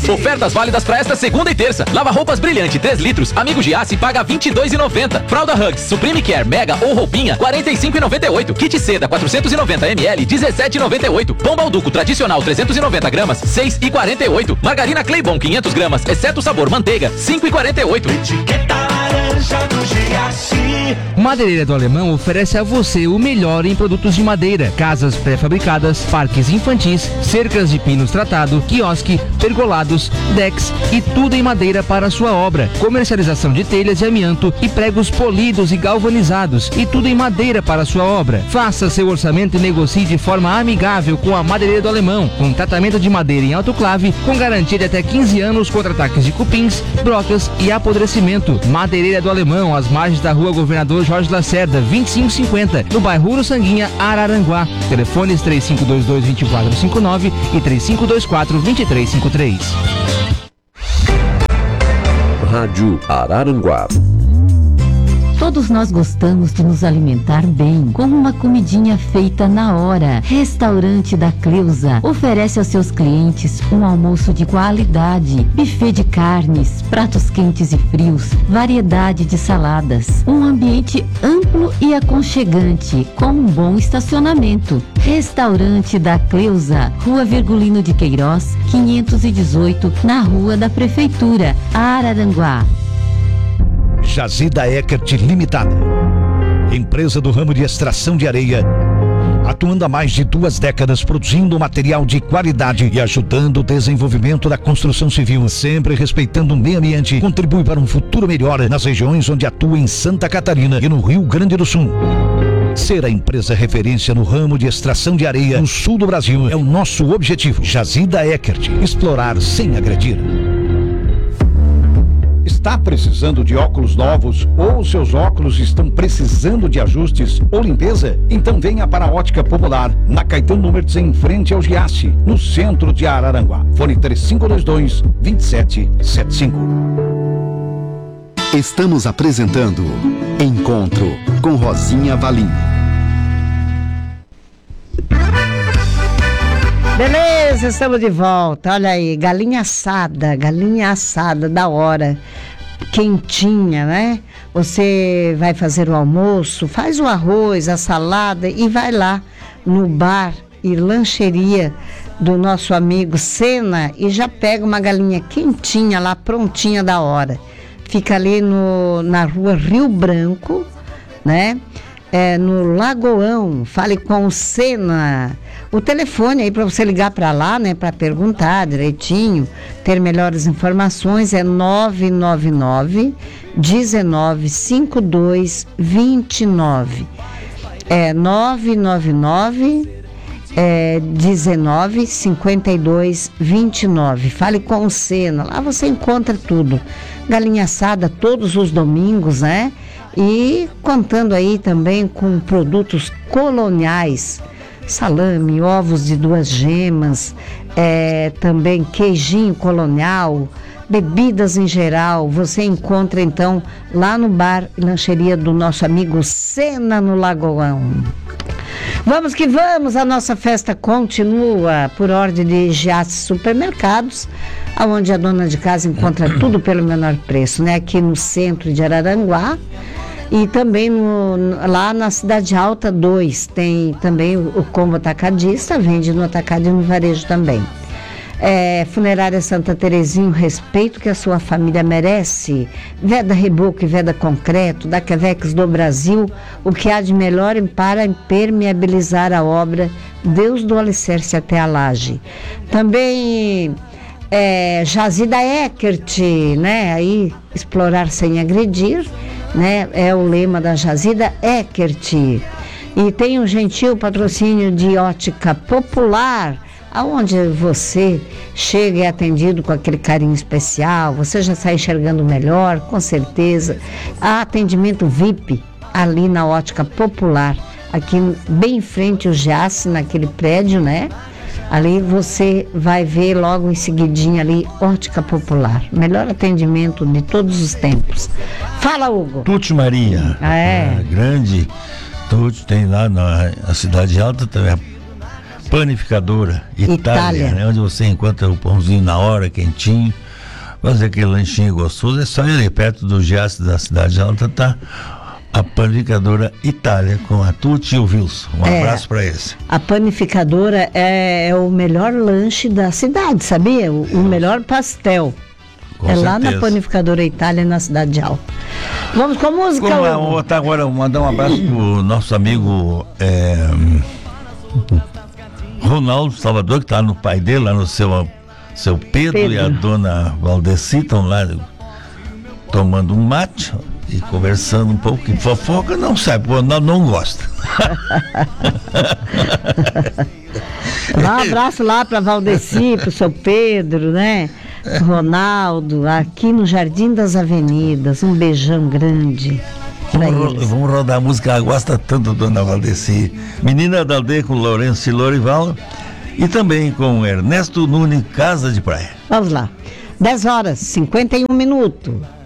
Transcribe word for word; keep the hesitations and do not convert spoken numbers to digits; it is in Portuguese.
Ofertas válidas para esta segunda e terça. Lava roupas Brilhante três litros, Amigo Giasse paga vinte e dois reais e noventa centavos. Fralda Hugs Supreme Care Mega ou Roupinha quarenta e cinco reais e noventa e oito centavos. Kit Seda quatrocentos e noventa mililitros dezessete reais e noventa e oito centavos. Pão Balduco tradicional trezentos e noventa gramas seis reais e quarenta e oito centavos. Margarina Claybon quinhentos gramas, exceto sabor manteiga cinco reais e quarenta e oito centavos. Etiqueta laranja do Giasse. Madeireira do Alemão oferece a você o melhor em produtos de madeira, casas pré-fabricadas, parques infantis, cercas de pinos tratado, quiosque, pergolados, decks e tudo em madeira para a sua obra. Comercialização de telhas de amianto e pregos polidos e galvanizados e tudo em madeira para a sua obra. Faça seu orçamento e negocie de forma amigável com a Madeireira do Alemão, com tratamento de madeira em autoclave, com garantia de até quinze anos contra ataques de cupins, brocas e apodrecimento. Madeireira do Alemão, às margens da rua Governador Jorge Lacerda, vinte e cinco cinquenta, no bairro Uruçanguinha, Araranguá. Telefones três cinco dois dois, dois quatro cinco nove e três cinco dois quatro, dois três cinco três. Rádio Araranguá. Todos nós gostamos de nos alimentar bem, com uma comidinha feita na hora. Restaurante da Cleusa oferece aos seus clientes um almoço de qualidade, buffet de carnes, pratos quentes e frios, variedade de saladas, um ambiente amplo e aconchegante, com um bom estacionamento. Restaurante da Cleusa, Rua Virgulino de Queiroz, quinhentos e dezoito, na Rua da Prefeitura, Araranguá. Jazida Eckert Limitada, empresa do ramo de extração de areia, atuando há mais de duas décadas produzindo material de qualidade e ajudando o desenvolvimento da construção civil, sempre respeitando o meio ambiente, contribui para um futuro melhor nas regiões onde atua em Santa Catarina e no Rio Grande do Sul. Ser a empresa referência no ramo de extração de areia no sul do Brasil é o nosso objetivo. Jazida Eckert, explorar sem agredir. Está precisando de óculos novos ou seus óculos estão precisando de ajustes ou limpeza? Então venha para a Ótica Popular, na Caetano Numertz, em frente ao Giasse, no centro de Araranguá. Fone três cinco dois dois, dois sete sete cinco. Estamos apresentando Encontro com Rosinha Valim. Beleza, estamos de volta. Olha aí, galinha assada, galinha assada da hora, quentinha, né? Você vai fazer o almoço, faz o arroz, a salada e vai lá no bar e lancheria do nosso amigo Sena e já pega uma galinha quentinha lá, prontinha da hora. Fica ali no, na rua Rio Branco, né? É, no Lagoão. Fale com o Sena. O telefone aí para você ligar para lá, né, para perguntar direitinho, ter melhores informações é nove nove nove, um nove cinco dois, dois nove. É nove nove nove, é, um nove cinco dois, dois nove. Fale com o Sena. Lá você encontra tudo. Galinha assada todos os domingos, né? E contando aí também com produtos coloniais, salame, ovos de duas gemas, é, também queijinho colonial, bebidas em geral. Você encontra então lá no bar e lancheria do nosso amigo Sena, no Lagoão. Vamos que vamos, a nossa festa continua por ordem de Giasse Supermercados, onde a dona de casa encontra tudo pelo menor preço, né? Aqui no centro de Araranguá. E também no, lá na Cidade Alta dois, tem também o, o combo atacadista, vende no atacado e no varejo também. É, Funerária Santa Terezinha, o respeito que a sua família merece. Veda Reboco e Veda Concreto, da Quevex do Brasil, o que há de melhor para impermeabilizar a obra, Deus do alicerce até a laje. Também é, Jazida Eckert, né? Aí, explorar sem agredir, né? É o lema da Jazida Eckert. E tem um gentil patrocínio de Ótica Popular, aonde você chega e é atendido com aquele carinho especial, você já sai enxergando melhor, com certeza. Há atendimento V I P ali na Ótica Popular, aqui bem em frente ao Giasse, naquele prédio, né? Ali você vai ver logo em seguidinha ali, Ótica Popular. Melhor atendimento de todos os tempos. Fala, Hugo. Tuti Maria. Ah, é? A grande Tuti tem lá na a Cidade Alta, também Panificadora Itália, Itália. Né? Onde você encontra o pãozinho na hora, quentinho, fazer aquele lanchinho gostoso. É só ir ali perto do Giasse da Cidade Alta, tá? A Panificadora Itália, com a Tuti e o Wilson. Um É. abraço para eles. A panificadora é, é o melhor lanche da cidade, sabia? O, o melhor pastel. Com é lá na certeza. Panificadora Itália, na Cidade Alta. Vamos com a música. Como, Hugo? vou tá agora mandar um abraço pro nosso amigo é, Ronaldo Salvador, que está no pai dele, lá no seu, seu Pedro, Pedro. e a dona Valdeci estão lá tomando um mate e conversando um pouco. Que fofoca não sabe, o Ronaldo não gosta. Dá um abraço lá para Valdeci, para o seu Pedro, né? Ronaldo, aqui no Jardim das Avenidas. Um beijão grande para Vamos, ro- eles. vamos rodar a música, ela gosta tanto, dona Valdeci. Menina da Aldeia, com Lourenço e Lorival. E também com Ernesto Nunes, Casa de Praia. Vamos lá. dez horas, cinquenta e um minutos.